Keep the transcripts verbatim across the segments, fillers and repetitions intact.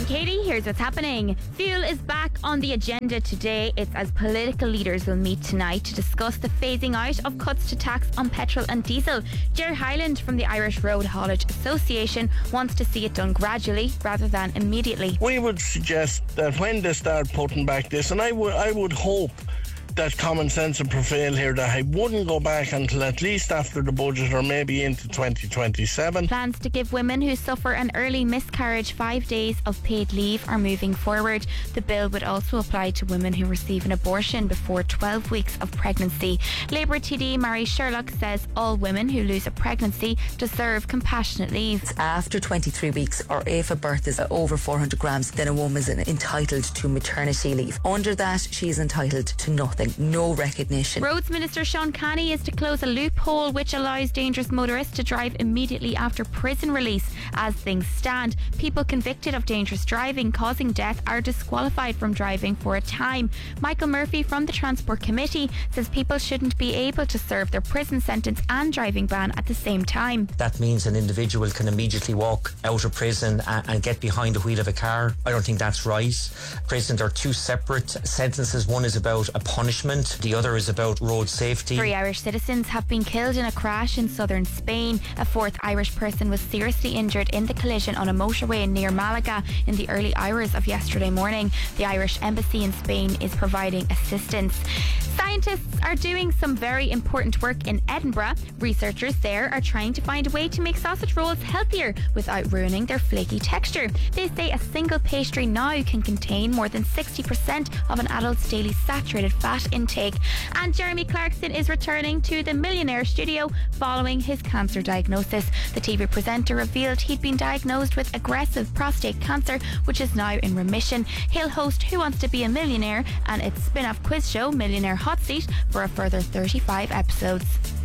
Katie, here's what's happening. Fuel is back on the agenda today. It's as political leaders will meet tonight to discuss the phasing out of cuts to tax on petrol and diesel. Gerry Hyland from the Irish Road Haulage Association wants to see it done gradually rather than immediately. We would suggest that when they start putting back this, and I would, I would hope that common sense would prevail here, that I wouldn't go back until at least after the budget or maybe into twenty twenty-seven. Plans to give women who suffer an early miscarriage five days of paid leave are moving forward. The bill would also apply to women who receive an abortion before twelve weeks of pregnancy. Labour T D Mary Sherlock says all women who lose a pregnancy deserve compassionate leave. After twenty-three weeks, or if a birth is over four hundred grams, then a woman is entitled to maternity leave. Under that, she is entitled to nothing. No recognition. Roads Minister Sean Canny is to close a loophole which allows dangerous motorists to drive immediately after prison release. As things stand, people convicted of dangerous driving causing death are disqualified from driving for a time. Michael Murphy from the Transport Committee says people shouldn't be able to serve their prison sentence and driving ban at the same time. That means an individual can immediately walk out of prison and, and get behind the wheel of a car. I don't think that's right. Prisons are two separate sentences. One is about a punishment, the other is about road safety. Three Irish citizens have been killed in a crash in southern Spain. A fourth Irish person was seriously injured in the collision on a motorway near Malaga in the early hours of yesterday morning. The Irish Embassy in Spain is providing assistance. Scientists are doing some very important work in Edinburgh. Researchers there are trying to find a way to make sausage rolls healthier without ruining their flaky texture. They say a single pastry now can contain more than sixty percent of an adult's daily saturated fat intake. And Jeremy Clarkson is returning to the Millionaire studio following his cancer diagnosis. The T V presenter revealed he'd been diagnosed with aggressive prostate cancer, which is now in remission. He'll host Who Wants to Be a Millionaire and its spin-off quiz show Millionaire Hot Seat for a further thirty-five episodes.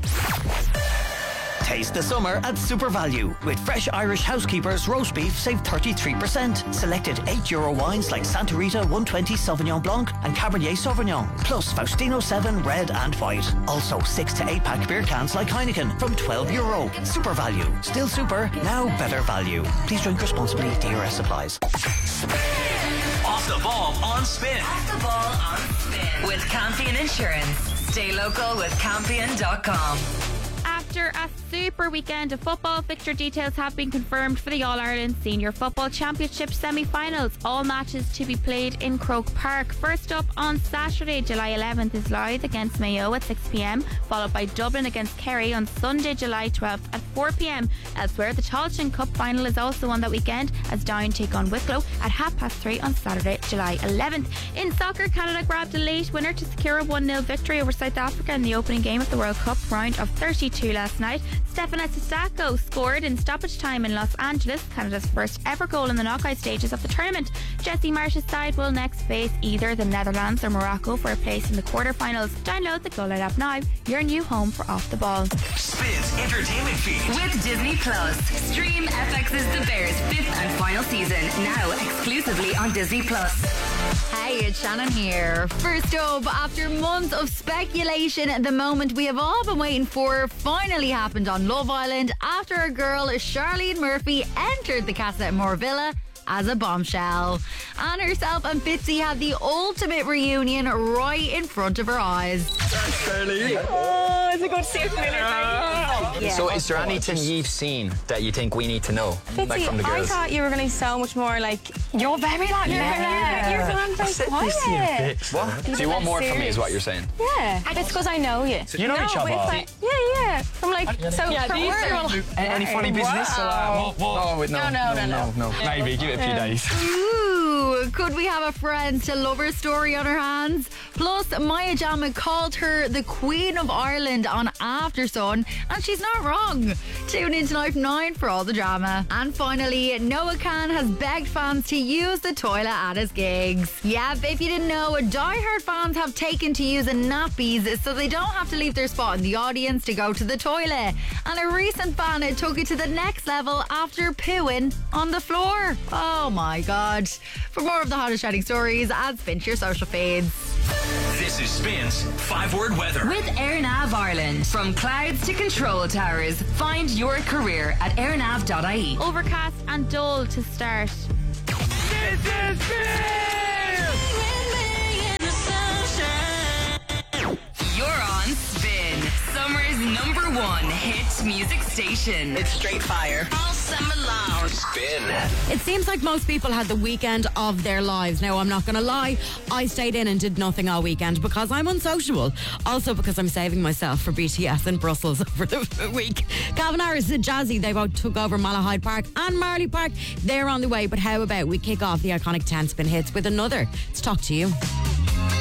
Taste the summer at Super Value. With fresh Irish Housekeepers roast beef, save thirty-three percent. Selected eight euro wines like Santa Rita one twenty Sauvignon Blanc and Cabernet Sauvignon. Plus Faustino seven red and white. Also six to eight pack beer cans like Heineken from twelve euro. Super Value. Still super, now better value. Please drink responsibly. D R S applies. Off the ball on Spin. Off the ball on Spin. With Campion Insurance. Stay local with Campion dot com. After a super weekend of football, fixture details have been confirmed for the All-Ireland Senior Football Championship semi-finals. All matches to be played in Croke Park. First up on Saturday, July eleventh is Louth against Mayo at six p.m, followed by Dublin against Kerry on Sunday, July twelfth at four p.m. Elsewhere, the Tailteann Cup final is also on that weekend as Down take on Wicklow at half past three on Saturday, July eleventh. In soccer, Canada grabbed a late winner to secure a one nil victory over South Africa in the opening game of the World Cup round of thirty-two last night. Stefano Sissoko scored in stoppage time in Los Angeles, Canada's first ever goal in the knockout stages of the tournament. Jesse Marsh's side will next face either the Netherlands or Morocco for a place in the quarterfinals. Download the Go Light app now, your new home for Off the Ball. Spins Entertainment Feed. With Disney Plus. Stream F X's The Bears fifth and final season, now exclusively on Disney Plus. Hey, it's Shannon here. First up, after months of speculation, the moment we have all been waiting for finally happened on Love Island after a girl, Charlene Murphy, entered the Casa Amor Villa as a bombshell. And herself and Fitzy had the ultimate reunion right in front of her eyes. Oh, it's a good see you familiar yeah. So is there anything you've seen that you think we need to know? Fitzy, like from the girls? I thought you were going to be so much more like, you're very like, yeah. You're so quiet. What? Do you want more from me is what you're saying? Yeah. It's because I know you. You know no, each other? Like, yeah, yeah. From like, so yeah, from work. Any funny business? Wow. Or, uh, what? No, no, no, no, no. no. Maybe, give it a few days. Ooh, could we have a friends to lovers story on our hands? Plus, Maya Jama called her the Queen of Ireland on After Sun, and she's not wrong. Tune in tonight from nine for all the drama. And finally, Noah Khan has begged fans to use the toilet at his gigs. Yep, if you didn't know, diehard fans have taken to using nappies so they don't have to leave their spot in the audience to go to the toilet. And a recent fan took it to the next level after pooing on the floor. Oh my god. For more of the hottest trending stories, add Spin to your social feeds. This is Spin's five-word weather. With AirNav Ireland. From clouds to control towers, find your career at airnav dot I E. Overcast and dull to start. This is Spin! You're on Spin, summer's number one hit music station. It's straight fire. All summer long. Spin. It seems like most people had the weekend of their lives. Now, I'm not going to lie, I stayed in and did nothing all weekend because I'm unsociable. Also because I'm saving myself for B T S in Brussels over the week. Calvin Harris and Jazzy, they both took over Malahide Park and Marley Park. They're on the way, but how about we kick off the iconic ten Spin hits with another? Let's talk to you.